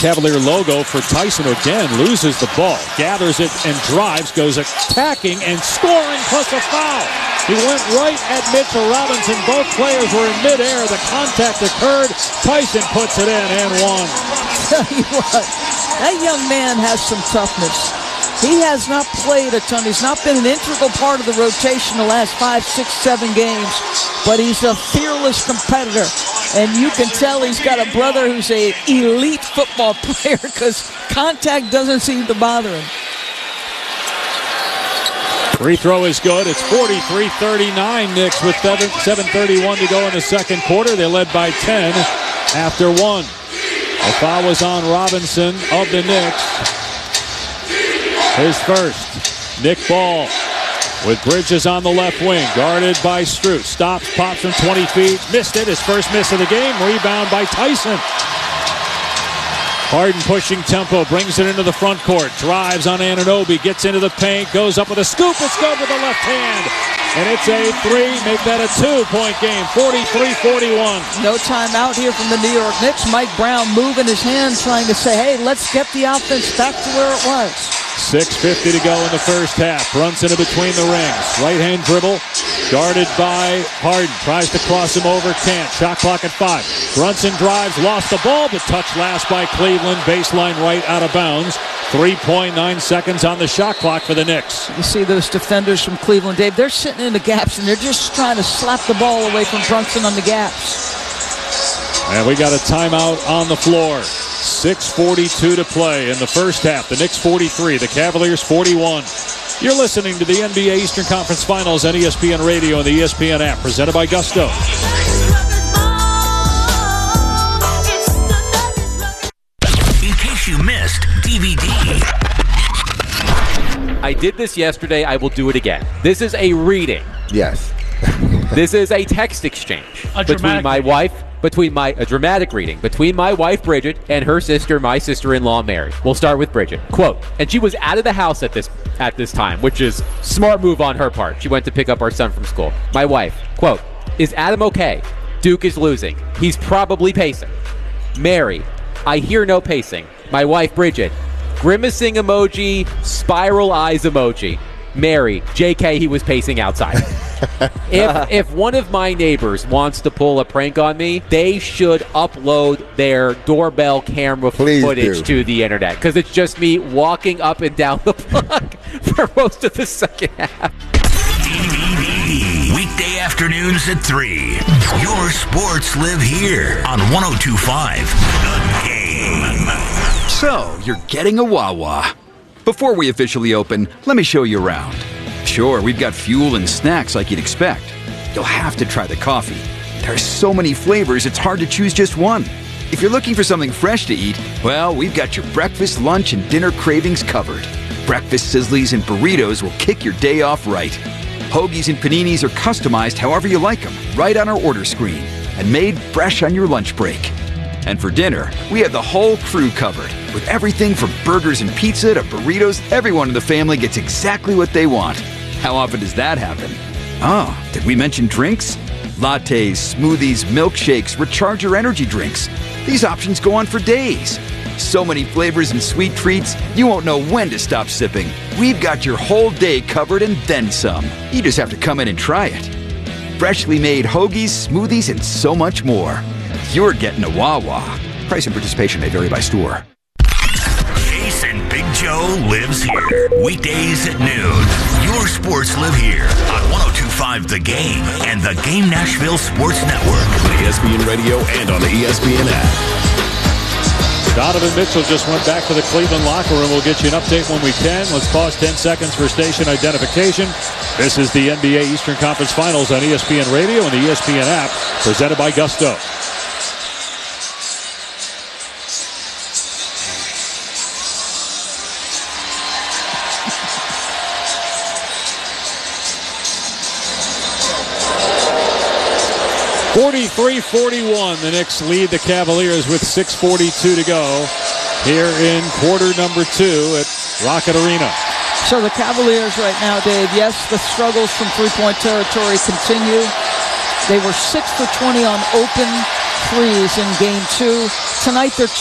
Cavalier logo for Tyson, who again loses the ball, gathers it and drives, goes attacking and scoring plus a foul. He went right at Mitchell Robinson. Both players were in midair. The contact occurred. Tyson puts it in and one. Tell you what, that young man has some toughness. He has not played a ton. He's not been an integral part of the rotation the last 5, 6, 7 games, but he's a fearless competitor. And you can tell he's got a brother who's an elite football player because contact doesn't seem to bother him. Free throw is good. It's 43-39 Knicks with 7:31 to go in the second quarter. They led by 10 after 1. The foul was on Robinson of the Knicks. His first. Nick Ball with Bridges on the left wing, guarded by Strus. Stops, pops from 20 feet, missed it. His first miss of the game. Rebound by Tyson. Harden pushing tempo, brings it into the front court, drives on Anunoby, gets into the paint, goes up with a scoop. It's good with the left hand. And it's a 3, make that a 2-point game, 43-41. No timeout here from the New York Knicks. Mike Brown moving his hand, trying to say, hey, let's get the offense back to where it was. 6:50 to go in the first half. Brunson in between the rings. Right-hand dribble, guarded by Harden. Tries to cross him over, can't. Shot clock at 5. Brunson drives, lost the ball, but touched last by Cleveland. Baseline right, out of bounds. 3.9 seconds on the shot clock for the Knicks. You see those defenders from Cleveland, Dave, they're sitting in the gaps, and they're just trying to slap the ball away from Brunson on the gaps. And we got a timeout on the floor. 6:42 to play in the first half. The Knicks 43, the Cavaliers 41. You're listening to the NBA Eastern Conference Finals on ESPN Radio and the ESPN app, presented by Gusto. In case you missed DVD. I did this yesterday. I will do it again. This is a reading. Yes. This is a text exchange between my wife. A dramatic reading between my wife, Bridget, and her sister, my sister-in-law, Mary. We'll start with Bridget. Quote, and she was out of the house at this time, which is smart move on her part. She went to pick up our son from school. My wife, quote, is Adam okay? Duke is losing. He's probably pacing. Mary, I hear no pacing. My wife, Bridget, grimacing emoji, spiral eyes emoji. Mary, JK, he was pacing outside. If one of my neighbors wants to pull a prank on me, they should upload their doorbell camera footage to the internet, because it's just me walking up and down the block for most of the second half. DVD. Weekday afternoons at 3. Your sports live here on 102.5 The Game. So, you're getting a Wawa. Before we officially open, let me show you around. Sure, we've got fuel and snacks like you'd expect. You'll have to try the coffee. There are so many flavors, it's hard to choose just one. If you're looking for something fresh to eat, well, we've got your breakfast, lunch, and dinner cravings covered. Breakfast sizzlies and burritos will kick your day off right. Hoagies and paninis are customized however you like them, right on our order screen, and made fresh on your lunch break. And for dinner, we have the whole crew covered. With everything from burgers and pizza to burritos, everyone in the family gets exactly what they want. How often does that happen? Oh, did we mention drinks? Lattes, smoothies, milkshakes, recharger energy drinks. These options go on for days. So many flavors and sweet treats, you won't know when to stop sipping. We've got your whole day covered and then some. You just have to come in and try it. Freshly made hoagies, smoothies, and so much more. You're getting a Wawa. Price and participation may vary by store. Jason Big Joe lives here. Weekdays at noon. Your sports live here on 102.5 The Game and the Game Nashville Sports Network. On ESPN Radio and on the ESPN app. Donovan Mitchell just went back to the Cleveland locker room. We'll get you an update when we can. Let's pause 10 seconds for station identification. This is the NBA Eastern Conference Finals on ESPN Radio and the ESPN app, presented by Gusto. (43-41). The Knicks lead the Cavaliers with 6:42 to go here in quarter number 2 at Rocket Arena. So the Cavaliers right now, Dave, yes, the struggles from three-point territory continue. They were 6 for 20 on open threes in game 2. Tonight they're